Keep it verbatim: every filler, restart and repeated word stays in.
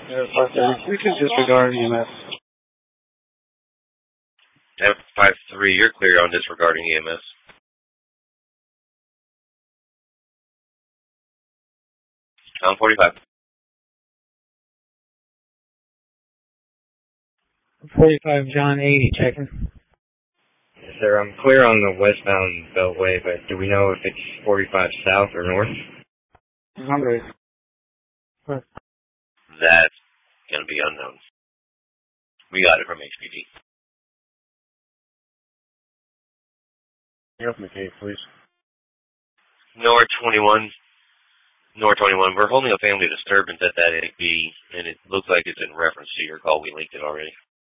Yeah, five thirty. We can disregard E M S. F five three, you're clear on disregarding E M S. Town forty-five. forty-five, John eighty, checking. Yes, sir. I'm clear on the westbound beltway, but do we know if it's forty-five south or north? I'm ready. That's going to be unknown. We got it from H P D. Can you open the case, please? North twenty-one. North twenty-one. We're holding a family disturbance at that A B, and it looks like it's in reference to your call. We linked it already.